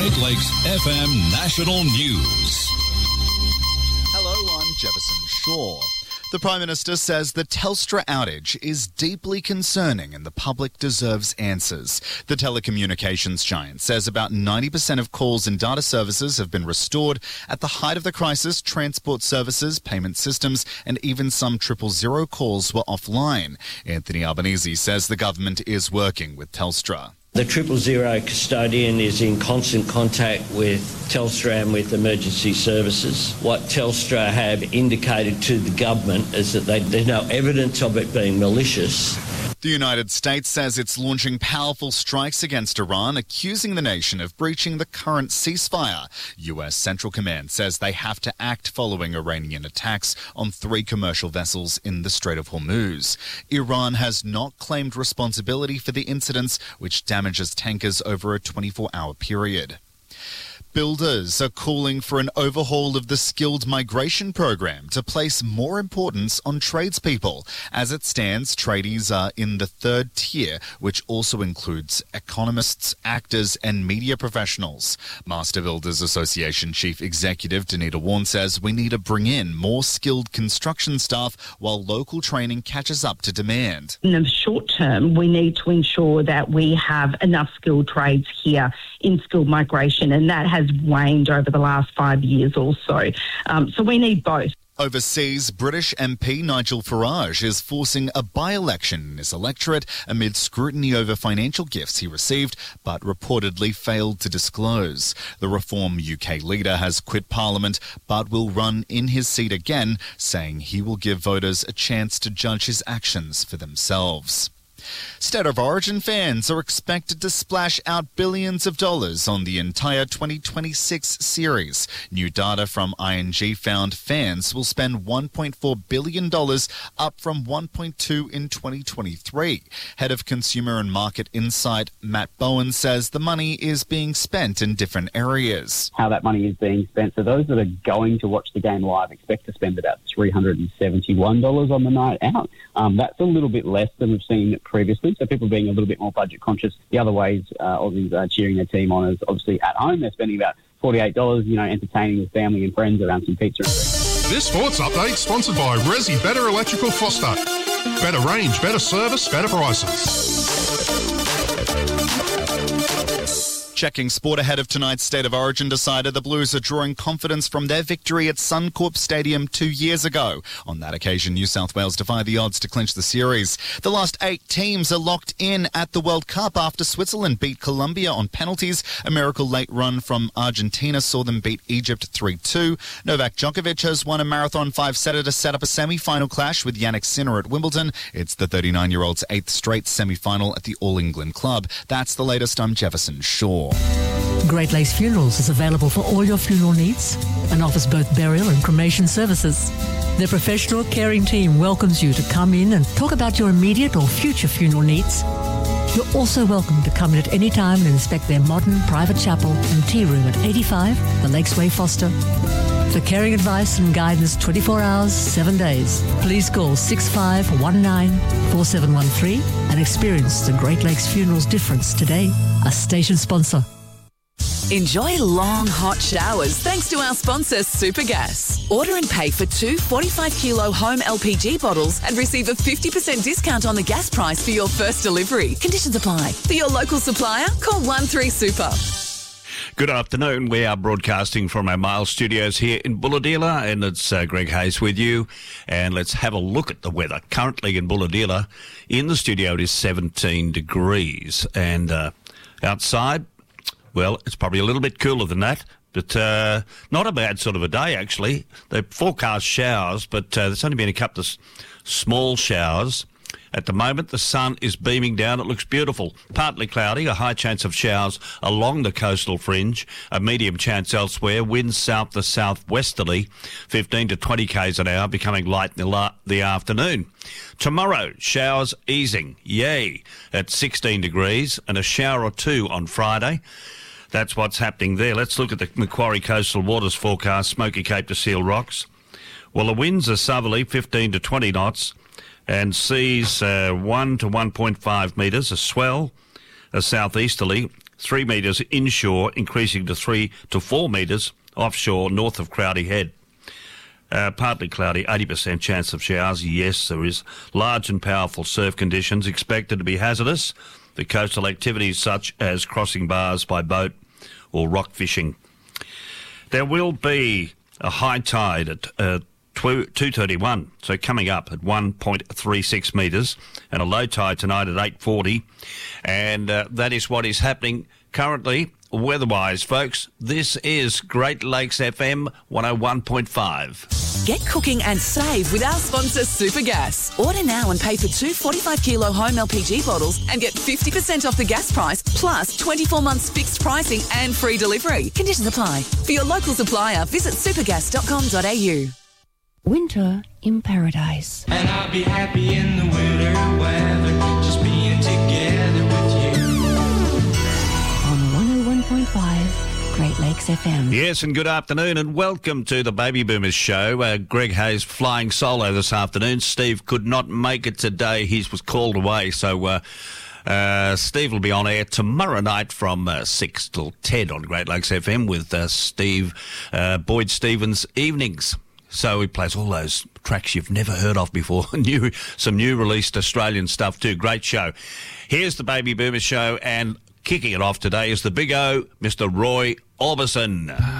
Great Lakes FM National News. Hello, I'm Jefferson Shaw. The Prime Minister says the Telstra outage is deeply concerning and the public deserves answers. The telecommunications giant says about 90% of calls and data services have been restored. At the height of the crisis, transport services, payment systems and even some 000 calls were offline. Anthony Albanese says the government is working with Telstra. The 000 custodian is in constant contact with Telstra and with emergency services. What Telstra have indicated to the government is that there's no evidence of it being malicious. The United States says it's launching powerful strikes against Iran, accusing the nation of breaching the current ceasefire. US Central Command says they have to act following Iranian attacks on 3 commercial vessels in the Strait of Hormuz. Iran has not claimed responsibility for the incidents, which damages tankers over a 24-hour period. Builders are calling for an overhaul of the skilled migration program to place more importance on tradespeople. As it stands, tradies are in the 3rd tier, which also includes economists, actors and media professionals. Master Builders Association Chief Executive Danita Warren says we need to bring in more skilled construction staff while local training catches up to demand. In the short term, we need to ensure that we have enough skilled trades here in skilled migration, and that has waned over the last 5 years or so. So we need both. Overseas, British MP Nigel Farage is forcing a by-election in his electorate amid scrutiny over financial gifts he received but reportedly failed to disclose. The Reform UK leader has quit Parliament but will run in his seat again, saying he will give voters a chance to judge his actions for themselves. State of Origin fans are expected to splash out billions of dollars on the entire 2026 series. New data from ING found fans will spend $1.4 billion, up from $1.2 in 2023. Head of Consumer and Market Insight, Matt Bowen, says the money is being spent in different areas. How that money is being spent. So those that are going to watch the game live expect to spend about $371 on the night out. That's a little bit less than we've seen previously, so people being a little bit more budget conscious. The other ways Aussies are cheering their team on is obviously at home. They're spending about $48, entertaining with family and friends around some pizza. This sports update sponsored by Resi Better Electrical Foster. Better range, better service, better prices. Checking sport ahead of tonight's State of Origin decider, the Blues are drawing confidence from their victory at Suncorp Stadium 2 years ago. On that occasion, New South Wales defied the odds to clinch the series. The last 8 teams are locked in at the World Cup after Switzerland beat Colombia on penalties. A miracle late run from Argentina saw them beat Egypt 3-2. Novak Djokovic has won a marathon 5-setter to set up a semi-final clash with Jannik Sinner at Wimbledon. It's the 39-year-old's 8th straight semi-final at the All England Club. That's the latest. I'm Jefferson Shaw. Great Lakes Funerals is available for all your funeral needs and offers both burial and cremation services. Their professional caring team welcomes you to come in and talk about your immediate or future funeral needs. You're also welcome to come in at any time and inspect their modern private chapel and tea room at 85 The Lakes Way, Foster. For caring advice and guidance 24 hours, 7 days, please call 6519-4713 and experience the Great Lakes Funerals difference today. A station sponsor. Enjoy long, hot showers thanks to our sponsor, Supergas. Order and pay for 2 45-kilo home LPG bottles and receive a 50% discount on the gas price for your first delivery. Conditions apply. For your local supplier, call 13-SUPER. Good afternoon. We are broadcasting from our Miles studios here in Bulahdelah, and it's Greg Hayes with you. And let's have a look at the weather. Currently in Bulahdelah, in the studio, it is 17 degrees. And outside, well, it's probably a little bit cooler than that, but not a bad sort of a day, actually. They forecast showers, but there's only been a couple of small showers. At the moment, the sun is beaming down. It looks beautiful. Partly cloudy, a high chance of showers along the coastal fringe, a medium chance elsewhere. Winds south to southwesterly, 15 to 20 k's an hour, becoming light in the afternoon. Tomorrow, showers easing, yay, at 16 degrees, and a shower or 2 on Friday. That's what's happening there. Let's look at the Macquarie Coastal Waters forecast, Smoky Cape to Seal Rocks. Well, the winds are southerly, 15 to 20 knots. And seas 1 to 1.5 metres, a swell, a southeasterly 3 metres inshore, increasing to 3 to 4 metres offshore north of Crowdy Head. Partly cloudy, 80% chance of showers. Yes, there is. Large and powerful surf conditions expected to be hazardous. The coastal activities such as crossing bars by boat or rock fishing. There will be a high tide at 2:31, so coming up at 1.36 metres, and a low tide tonight at 8:40. And that is what is happening currently. Weather-wise, folks, this is Great Lakes FM 101.5. Get cooking and save with our sponsor Supergas. Order now and pay for 2 45-kilo home LPG bottles and get 50% off the gas price, plus 24 months fixed pricing and free delivery. Conditions apply. For your local supplier, visit supergas.com.au. Winter in paradise. And I'll be happy in the winter weather, just being together with you. On 101.5 Great Lakes FM. Yes, and good afternoon, and welcome to the Baby Boomers Show. Greg Hayes flying solo this afternoon. Steve could not make it today. He was called away, so Steve will be on air tomorrow night from 6 till 10 on Great Lakes FM with Steve Boyd Stevens Evenings. So he plays all those tracks you've never heard of before. Some new released Australian stuff too. Great show. Here's the Baby Boomers Show, and kicking it off today is the Big O, Mr. Roy Orbison.